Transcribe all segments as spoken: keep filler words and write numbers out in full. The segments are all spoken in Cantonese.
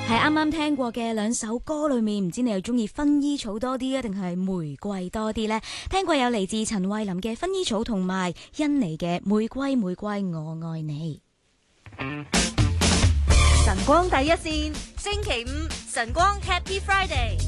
係啱啱聽過嘅兩首歌裏面，唔知你又中意薰衣草多啲啊，定係玫瑰多啲呢？聽過有嚟自陳慧琳嘅薰衣草，同埋甄妮嘅玫瑰玫瑰我愛你。 晨光第一線，星期五晨光 Happy Friday，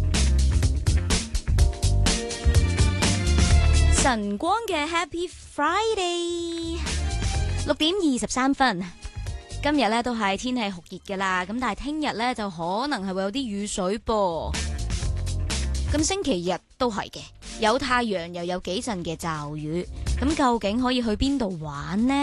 晨光嘅 Happy Friday， 六點二十三分。今日咧都係天氣酷熱㗎啦，咁但係聽日咧就可能係會有啲雨水噃。咁星期日都係嘅，有太陽又有幾陣嘅驟雨。咁究竟可以去邊度玩呢？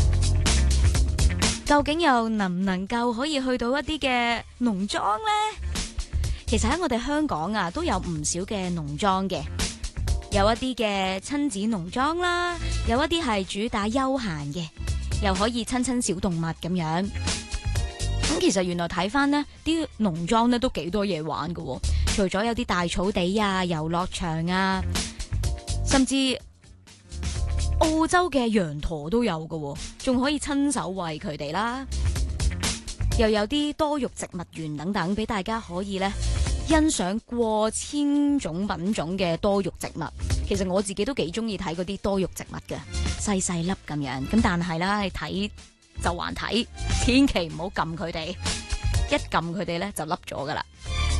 究竟又能唔能夠可以去到一啲嘅農莊呢？其實喺我哋香港啊，都有唔少嘅農莊嘅，有一啲嘅親子農莊啦，有一啲係主打休閒嘅。又可以親親小動物咁樣，咁其實原來睇翻呢啲農莊呢都幾多嘢玩㗎喎，除咗有啲大草地啊、遊樂場啊，甚至澳洲嘅羊駝都有㗎喎，仲可以親手餵佢哋啦，又有啲多肉植物園等等，俾大家可以呢欣賞過千種品種嘅多肉植物。其實我自己都幾中意睇嗰啲多肉植物嘅，細細粒咁樣。咁但係啦，你睇就還睇，千祈唔好撳佢哋，一撳佢哋咧就凹咗噶啦。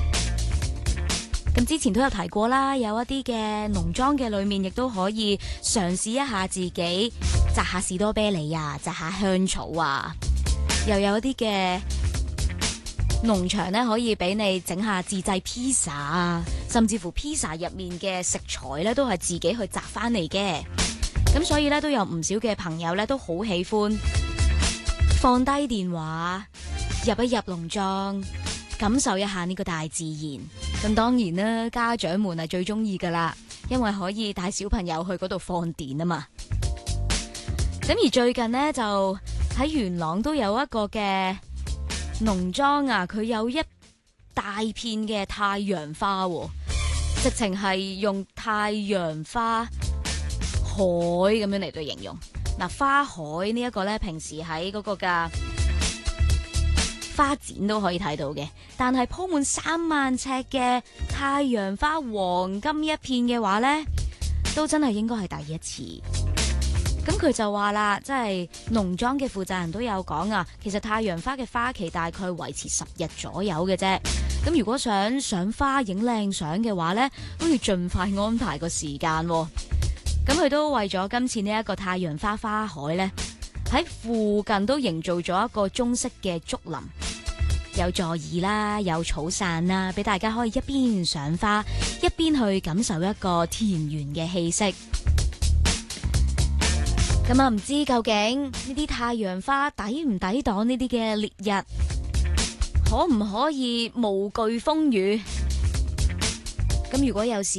咁之前都有提過啦，有一啲嘅農莊嘅裏面，亦都可以嘗試一下自己摘下士多啤梨啊，摘下香草啊，又有一啲嘅農場咧可以俾你整下自製披薩啊，甚至乎披薩入面嘅食材咧都係自己去摘翻嚟嘅。咁所以咧都有唔少嘅朋友咧都好喜歡放低電話，入一入農莊，感受一下呢個大自然。咁當然啦，家長們係最中意噶啦，因為可以帶小朋友去嗰度放電啊嘛。咁而最近呢，就喺元朗都有一個嘅農莊啊，佢有一大片嘅太陽花喎，直情係用太陽花海咁樣嚟到形容。嗱，花海呢一個呢，平時喺嗰個嘅花展都可以睇到嘅，但係鋪滿三萬尺嘅太陽花黃金一片嘅話呢，都真係應該係第一次。咁佢就話啦，即係農莊嘅負責人都有講啊，其實太陽花嘅花期大概維持十日左右嘅啫。咁如果想賞花影靚相嘅話呢，都要盡快安排個時間。咁佢都為咗今次呢一個太陽花花海呢，喺附近都營造咗一個中式嘅竹林，有座椅啦，有草傘啦，俾大家可以一邊賞花，一邊去感受一個田園嘅氣息。咁啊，唔知究竟呢啲太陽花抵唔抵擋呢啲嘅烈日，可唔可以無懼風雨？咁如果有時